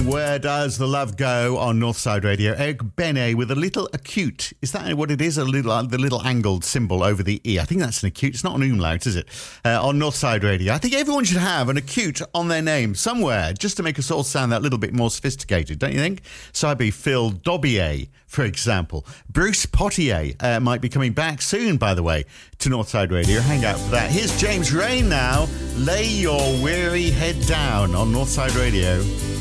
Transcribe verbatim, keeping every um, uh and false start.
Where does the love go on Northside Radio? Eric Benet with a little acute. Is that what it is? A little, uh, the little angled symbol over the E. I think that's an acute. It's not an umlaut, is it? Uh, on Northside Radio. I think everyone should have an acute on their name somewhere, just to make us all sound that little bit more sophisticated, don't you think? So I'd be Phil Dobier, for example. Bruce Potier uh, might be coming back soon, by the way, to Northside Radio. Hang out for that. Here's James Rain now. Lay your weary head down on Northside Radio.